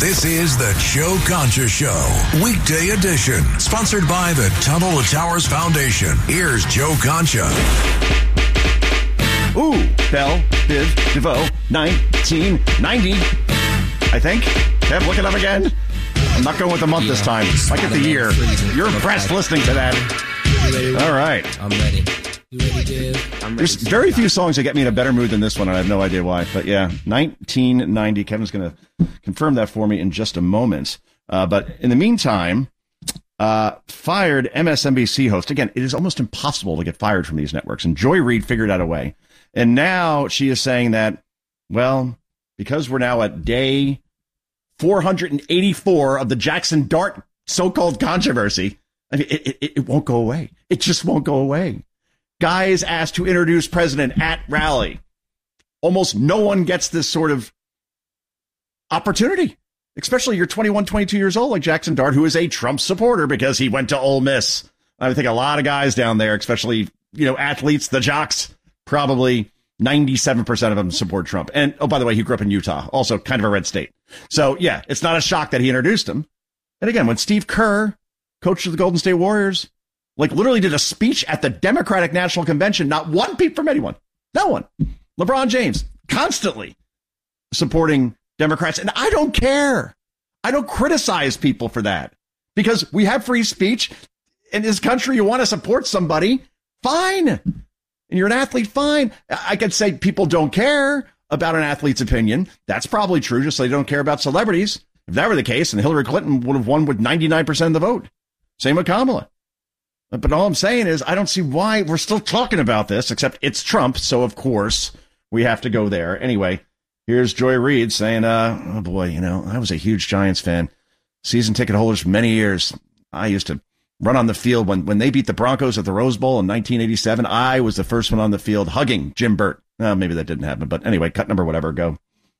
This is the Joe Concha Show, weekday edition, sponsored by the Tunnel to Towers Foundation. Here's Joe Concha. Ooh, Bell, Biv, DeVoe, 1990, I think. Kev, look it up again. I'm not going with the month this time. I get the year. You're impressed listening to that. All right. I'm ready. You ready, dude? There's very few songs that get me in a better mood than this one, and I have no idea why. But yeah, 1990. Kevin's going to confirm that for me in just a moment. But in the meantime, fired MSNBC host. Again, it is almost impossible to get fired from these networks, and Joy Reid figured out a way. And now she is saying that, well, because we're now at day 484 of the Jackson Dart so-called controversy, I mean, it won't go away. It just won't go away. Guys asked to introduce president at rally. Almost no one gets this sort of opportunity, especially you're 21, 22 years old like Jackson Dart, who is a Trump supporter because he went to Ole Miss. I think a lot of guys down there, especially, athletes, the jocks, probably 97% of them support Trump. And, oh, by the way, he grew up in Utah, also kind of a red state. So, yeah, it's not a shock that he introduced him. And again, when Steve Kerr, coach of the Golden State Warriors, literally did a speech at the Democratic National Convention, not one peep from anyone. No one. LeBron James, constantly supporting Democrats. And I don't care. I don't criticize people for that because we have free speech in this country. You want to support somebody, fine. And you're an athlete, fine. I could say people don't care about an athlete's opinion. That's probably true, just so they don't care about celebrities. If that were the case, then Hillary Clinton would have won with 99% of the vote. Same with Kamala. But all I'm saying is I don't see why we're still talking about this, except it's Trump. So, of course, we have to go there. Anyway, here's Joy Reid saying, oh, boy, I was a huge Giants fan. Season ticket holders for many years. I used to run on the field when they beat the Broncos at the Rose Bowl in 1987. I was the first one on the field hugging Jim Burt. Maybe that didn't happen. But anyway, cut number, whatever, go.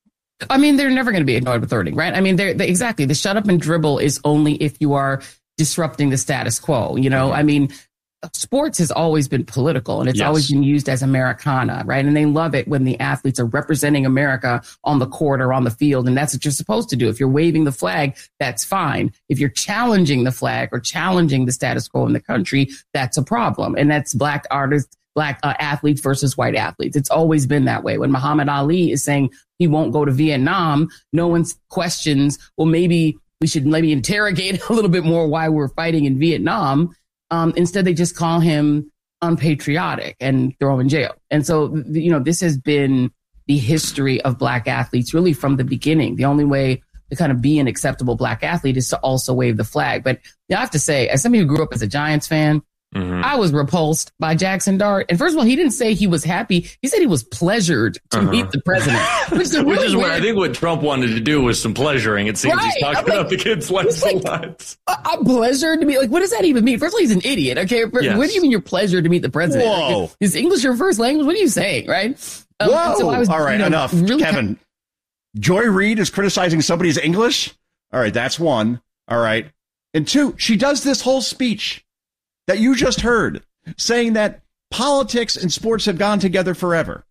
I mean, they're never going to be ignored with 30, right? I mean, exactly. The shut up and dribble is only if you are disrupting the status quo. I mean, sports has always been political and it's always been used as Americana, right? And they love it when the athletes are representing America on the court or on the field. And that's what you're supposed to do. If you're waving the flag, that's fine. If you're challenging the flag or challenging the status quo in the country, that's a problem. And that's black artists, black athletes versus white athletes. It's always been that way. When Muhammad Ali is saying he won't go to Vietnam, no one questions, well, maybe we should interrogate a little bit more why we're fighting in Vietnam. Instead, they just call him unpatriotic and throw him in jail. And so, this has been the history of black athletes really from the beginning. The only way to kind of be an acceptable black athlete is to also wave the flag. But I have to say, as somebody who grew up as a Giants fan, I was repulsed by Jackson Dart. And first of all, he didn't say he was happy. He said he was pleasured to meet the president. Which is what I think what Trump wanted to do was some pleasuring. It seems he's talking about the kids' lives a lot. I'm pleasured to meet. What does that even mean? First of all, he's an idiot. Okay. Yes. What do you mean you're pleasured to meet the president? Whoa. Is English your first language? What are you saying? Right. Whoa. So all right. Enough. Really Kevin. Joy Reid is criticizing somebody's English. All right. That's one. All right. And two, she does this whole speech that you just heard, saying that politics and sports have gone together forever.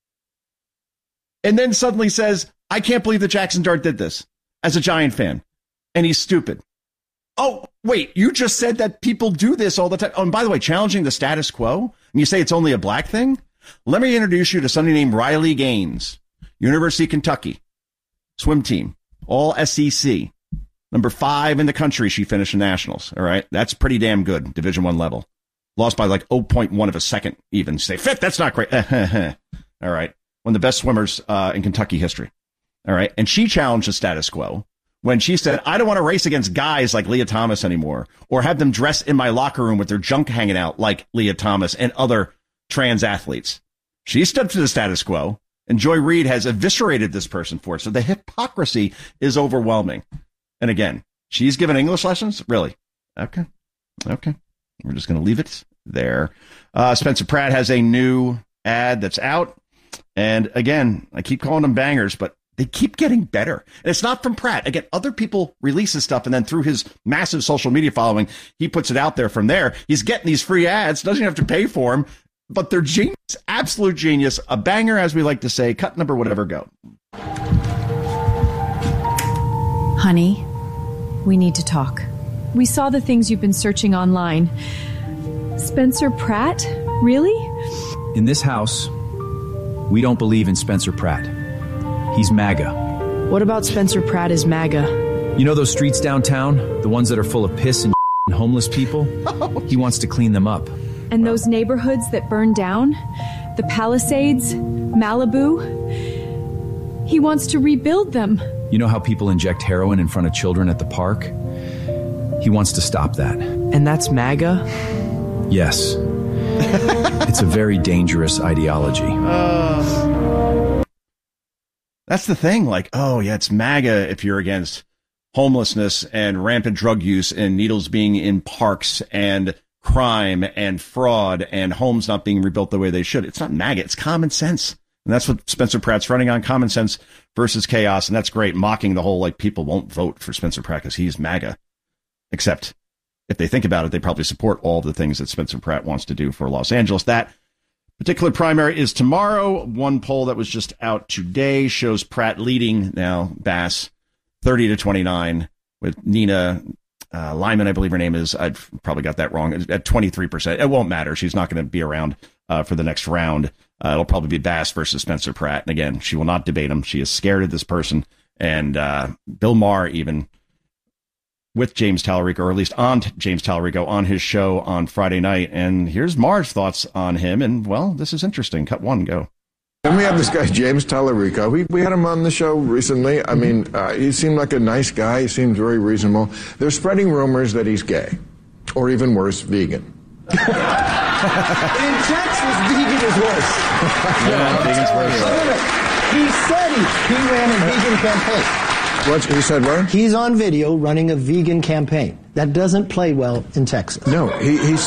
And then suddenly says, I can't believe that Jackson Dart did this as a Giant fan. And he's stupid. Oh, wait, you just said that people do this all the time. Oh, and by the way, challenging the status quo, and you say it's only a black thing? Let me introduce you to somebody named Riley Gaines, University of Kentucky, swim team, all SEC. Number 5 in the country, she finished in nationals. All right. That's pretty damn good. Division I level. Lost by like 0.1 of a second even. Say, fifth, that's not great. All right. One of the best swimmers in Kentucky history. All right. And she challenged the status quo when she said, I don't want to race against guys like Leah Thomas anymore or have them dress in my locker room with their junk hanging out like Leah Thomas and other trans athletes. She stepped to the status quo, and Joy Reid has eviscerated this person for it. So the hypocrisy is overwhelming. And again, she's given English lessons? Really? Okay. We're just going to leave it there. Spencer Pratt has a new ad that's out. And again, I keep calling them bangers, but they keep getting better. And it's not from Pratt. Again, other people release his stuff, and then through his massive social media following, he puts it out there from there. He's getting these free ads, doesn't have to pay for them, but they're genius, absolute genius. A banger, as we like to say. Cut number, whatever, go. Honey, we need to talk. We saw the things you've been searching online. Spencer Pratt? Really? In this house, we don't believe in Spencer Pratt. He's MAGA. What about Spencer Pratt is MAGA? You know those streets downtown? The ones that are full of piss and homeless people? He wants to clean them up. And those neighborhoods that burned down? The Palisades? Malibu? He wants to rebuild them. You know how people inject heroin in front of children at the park? He wants to stop that. And that's MAGA? Yes. It's a very dangerous ideology. That's the thing. Like, oh, yeah, it's MAGA if you're against homelessness and rampant drug use and needles being in parks and crime and fraud and homes not being rebuilt the way they should. It's not MAGA. It's common sense. And that's what Spencer Pratt's running on, common sense versus chaos. And that's great, mocking the whole, like, people won't vote for Spencer Pratt because he's MAGA. Except if they think about it, they probably support all the things that Spencer Pratt wants to do for Los Angeles. That particular primary is tomorrow. One poll that was just out today shows Pratt leading now, Bass, 30-29, with Nina Lyman, I believe her name is. I've probably got that wrong, at 23%. It won't matter. She's not going to be around for the next round. It'll probably be Bass versus Spencer Pratt. And again, she will not debate him. She is scared of this person. And Bill Maher, even with James Talarico, or at least on James Talarico, on his show on Friday night. And here's Maher's thoughts on him. And, well, this is interesting. Cut one, go. Then we have this guy, James Talarico. We had him on the show recently. I mean, he seemed like a nice guy. He seemed very reasonable. They're spreading rumors that he's gay, or even worse, vegan. In Texas, vegan is worse. Yeah, vegan's worse. He said he ran a vegan campaign. He said what? He's on video running a vegan campaign. That doesn't play well in Texas. No, he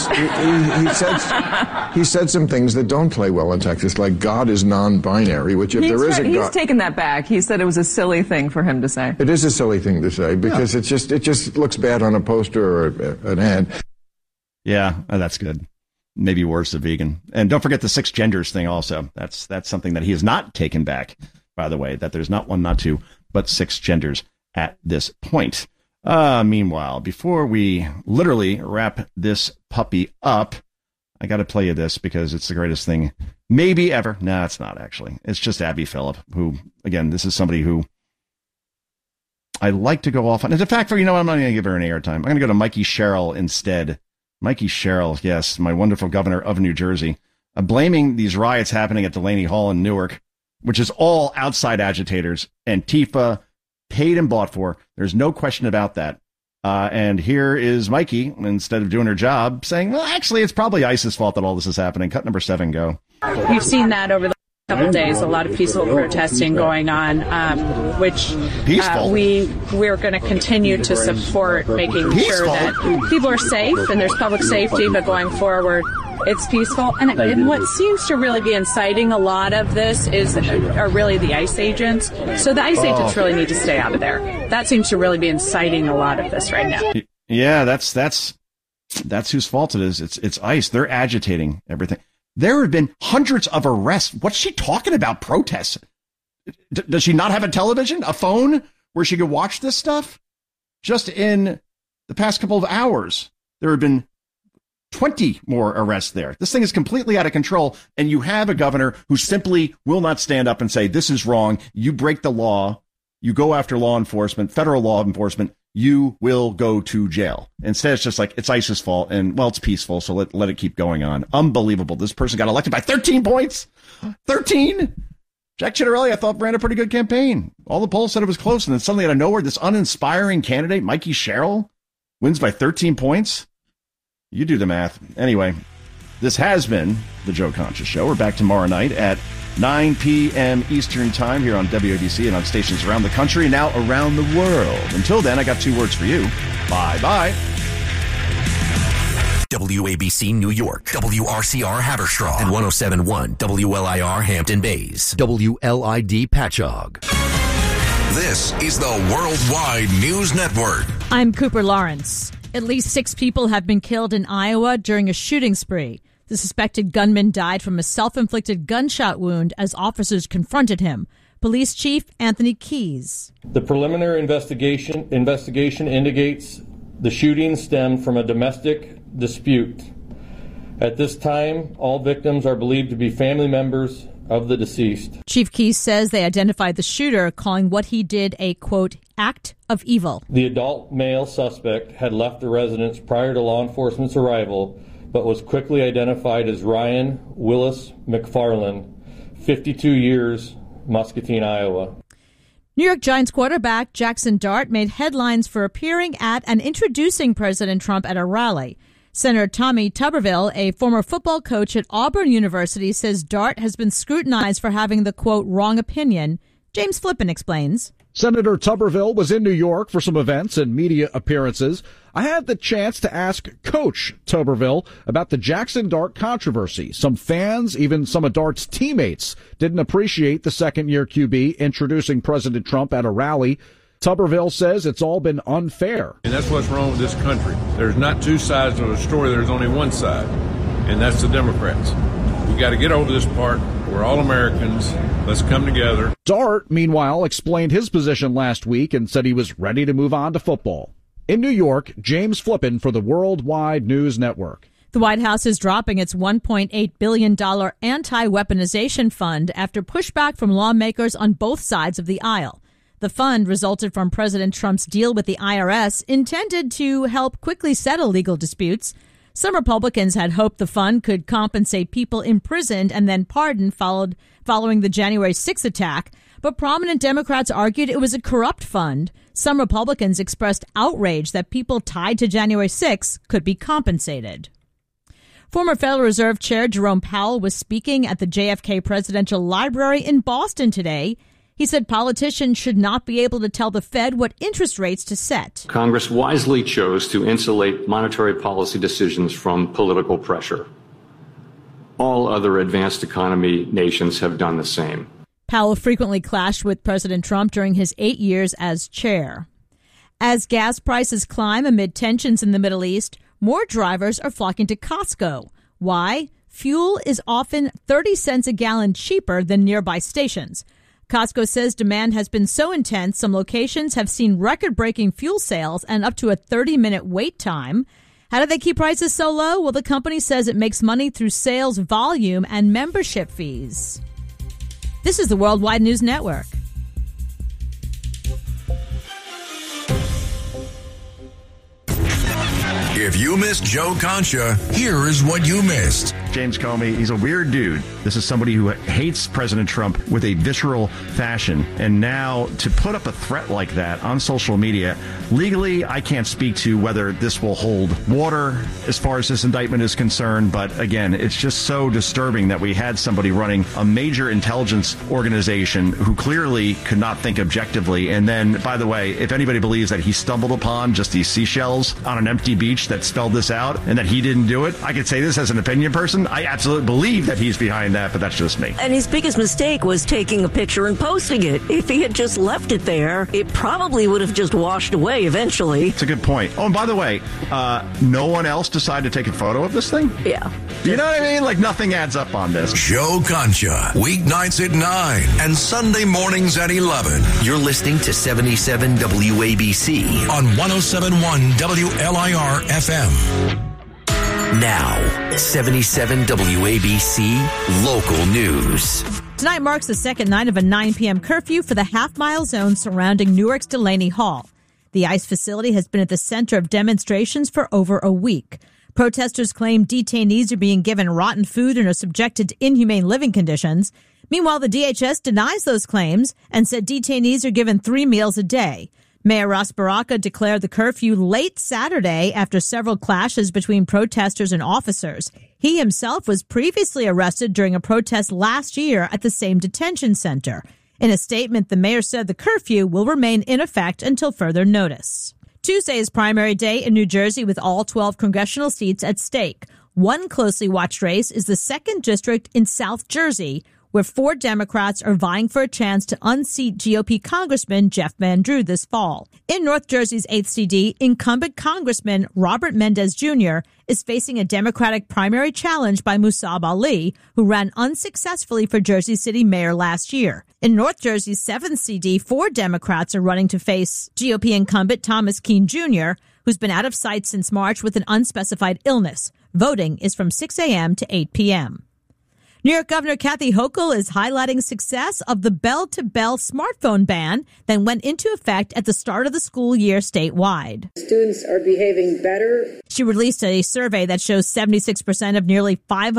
said some things that don't play well in Texas, like God is non-binary, which if there is a God... He's taken that back. He said it was a silly thing for him to say. It is a silly thing to say, because it just looks bad on a poster or an ad. Yeah, that's good. Maybe worse, a vegan. And don't forget the 6 genders thing also. That's something that he has not taken back, by the way, that there's not one, not two, but 6 genders at this point. Meanwhile, before we literally wrap this puppy up, I got to play you this because it's the greatest thing maybe ever. No, it's not actually. It's just Abby Phillip, who, again, this is somebody who I like to go off on. As a fact, I'm not going to give her any airtime. I'm going to go to Mikey Sherrill instead. Mikey Sherrill, yes, my wonderful governor of New Jersey, blaming these riots happening at Delaney Hall in Newark, which is all outside agitators, Antifa, paid and bought for. There's no question about that. And here is Mikey, instead of doing her job, saying, well, actually, it's probably ISIS' fault that all this is happening. Cut number 7, go. We've seen that over the couple of days, a lot of peaceful protesting going on, which we're going to continue to support, making sure that people are safe and there's public safety, but going forward, it's peaceful. And what seems to really be inciting a lot of this are really the ICE agents. So the ICE agents really need to stay out of there. That seems to really be inciting a lot of this right now. Yeah, that's whose fault it is. It's ICE. They're agitating everything. There have been hundreds of arrests. What's she talking about? Protests? Does she not have a television, a phone where she could watch this stuff? Just in the past couple of hours, there have been 20 more arrests there. This thing is completely out of control. And you have a governor who simply will not stand up and say, this is wrong. You break the law. You go after law enforcement, federal law enforcement. You will go to jail. Instead, it's just like, it's ISIS' fault. And, well, it's peaceful. So let it keep going on. Unbelievable. This person got elected by 13 points. 13. Jack Ciattarelli, I thought, ran a pretty good campaign. All the polls said it was close. And then suddenly out of nowhere, this uninspiring candidate, Mikey Sherrill, wins by 13 points. You do the math. Anyway, this has been The Joe Concha Show. We're back tomorrow night at 9 p.m. Eastern Time here on WABC and on stations around the country and now around the world. Until then, I got 2 words for you. Bye-bye. WABC New York, WRCR Haverstraw, and 107.1 WLIR Hampton Bays, WLID Patchogue. This is the Worldwide News Network. I'm Cooper Lawrence. At least 6 people have been killed in Iowa during a shooting spree. The suspected gunman died from a self-inflicted gunshot wound as officers confronted him. Police Chief Anthony Keyes. The preliminary investigation indicates the shooting stemmed from a domestic dispute. At this time, all victims are believed to be family members of the deceased. Chief Keyes says they identified the shooter, calling what he did a, quote, act of evil. The adult male suspect had left the residence prior to law enforcement's arrival, but was quickly identified as Ryan Willis McFarland, 52 years, Muscatine, Iowa. New York Giants quarterback Jackson Dart made headlines for appearing at and introducing President Trump at a rally. Senator Tommy Tuberville, a former football coach at Auburn University, says Dart has been scrutinized for having the, quote, wrong opinion. James Flippen explains. Senator Tuberville was in New York for some events and media appearances. I had the chance to ask Coach Tuberville about the Jackson Dart controversy. Some fans, even some of Dart's teammates, didn't appreciate the second-year QB introducing President Trump at a rally. Tuberville says it's all been unfair. And that's what's wrong with this country. There's not two sides of a story. There's only one side, and that's the Democrats. We got to get over this part. We're all Americans. Let's come together. Dart, meanwhile, explained his position last week and said he was ready to move on to football. In New York, James Flippen for the Worldwide News Network. The White House is dropping its $1.8 billion anti-weaponization fund after pushback from lawmakers on both sides of the aisle. The fund resulted from President Trump's deal with the IRS, intended to help quickly settle legal disputes. Some Republicans had hoped the fund could compensate people imprisoned and then pardoned following the January 6th attack, but prominent Democrats argued it was a corrupt fund. Some Republicans expressed outrage that people tied to January 6th could be compensated. Former Federal Reserve Chair Jerome Powell was speaking at the JFK Presidential Library in Boston today. He said politicians should not be able to tell the Fed what interest rates to set. Congress wisely chose to insulate monetary policy decisions from political pressure. All other advanced economy nations have done the same. Powell frequently clashed with President Trump during his 8 years as chair. As gas prices climb amid tensions in the Middle East, more drivers are flocking to Costco. Why? Fuel is often 30 cents a gallon cheaper than nearby stations. Costco says demand has been so intense, some locations have seen record-breaking fuel sales and up to a 30-minute wait time. How do they keep prices so low? Well, the company says it makes money through sales volume and membership fees. This is the Worldwide News Network. If you missed Joe Concha, here is what you missed. James Comey, he's a weird dude. This is somebody who hates President Trump with a visceral fashion. And now to put up a threat like that on social media, legally, I can't speak to whether this will hold water as far as this indictment is concerned. But again, it's just so disturbing that we had somebody running a major intelligence organization who clearly could not think objectively. And then, by the way, if anybody believes that he stumbled upon just these seashells on an empty beach that spelled this out and that he didn't do it, I could say this as an opinion person. I absolutely believe that he's behind that, but that's just me. And his biggest mistake was taking a picture and posting it. If he had just left it there, it probably would have just washed away eventually. It's a good point. Oh, and by the way, no one else decided to take a photo of this thing? Yeah. You know what I mean? Like nothing adds up on this. Joe Concha, weeknights at 9 and Sunday mornings at 11. You're listening to 77 WABC on 107.1 WLIR FM. Now, 77 WABC Local News. Tonight marks the second night of a 9 p.m. curfew for the half-mile zone surrounding Newark's Delaney Hall. The ICE facility has been at the center of demonstrations for over a week. Protesters claim detainees are being given rotten food and are subjected to inhumane living conditions. Meanwhile, the DHS denies those claims and said detainees are given 3 meals a day. Mayor Ras Baraka declared the curfew late Saturday after several clashes between protesters and officers. He himself was previously arrested during a protest last year at the same detention center. In a statement, the mayor said the curfew will remain in effect until further notice. Tuesday is primary day in New Jersey with all 12 congressional seats at stake. One closely watched race is the 2nd district in South Jersey, where 4 Democrats are vying for a chance to unseat GOP Congressman Jeff Van Drew this fall. In North Jersey's 8th CD, incumbent Congressman Robert Mendez Jr. is facing a Democratic primary challenge by Musab Ali, who ran unsuccessfully for Jersey City mayor last year. In North Jersey's 7th CD, 4 Democrats are running to face GOP incumbent Thomas Keene Jr., who's been out of sight since March with an unspecified illness. Voting is from 6 a.m. to 8 p.m. New York Governor Kathy Hochul is highlighting success of the bell-to-bell smartphone ban that went into effect at the start of the school year statewide. Students are behaving better. She released a survey that shows 76% of nearly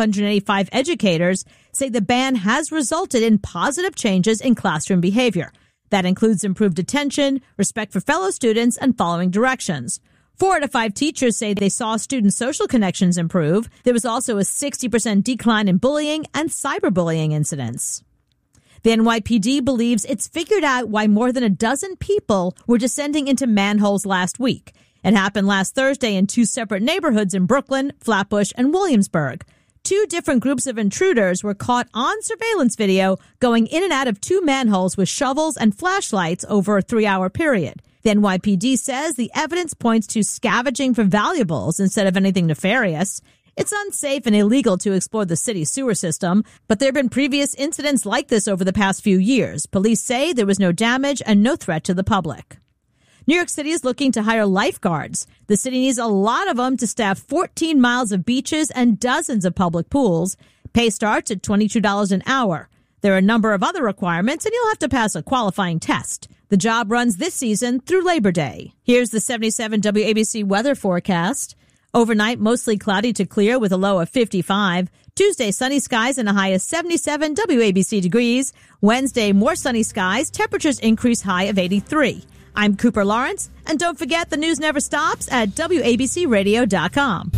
585 educators say the ban has resulted in positive changes in classroom behavior. That includes improved attention, respect for fellow students, and following directions. 4 out of 5 teachers say they saw student social connections improve. There was also a 60% decline in bullying and cyberbullying incidents. The NYPD believes it's figured out why more than a dozen people were descending into manholes last week. It happened last Thursday in 2 separate neighborhoods in Brooklyn, Flatbush, and Williamsburg. 2 different groups of intruders were caught on surveillance video going in and out of 2 manholes with shovels and flashlights over a 3-hour period. The NYPD says the evidence points to scavenging for valuables instead of anything nefarious. It's unsafe and illegal to explore the city's sewer system, but there have been previous incidents like this over the past few years. Police say there was no damage and no threat to the public. New York City is looking to hire lifeguards. The city needs a lot of them to staff 14 miles of beaches and dozens of public pools. Pay starts at $22 an hour. There are a number of other requirements, and you'll have to pass a qualifying test. The job runs this season through Labor Day. Here's the 77 WABC weather forecast. Overnight, mostly cloudy to clear with a low of 55. Tuesday, sunny skies and a high of 77 WABC degrees. Wednesday, more sunny skies. Temperatures increase high of 83. I'm Cooper Lawrence, and don't forget the news never stops at WABCRadio.com.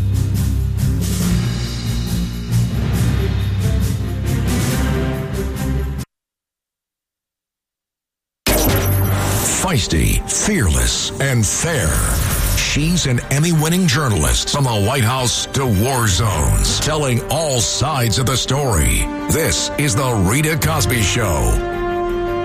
Feisty, fearless, and fair. She's an Emmy-winning journalist from the White House to war zones, telling all sides of the story. This is The Rita Cosby Show.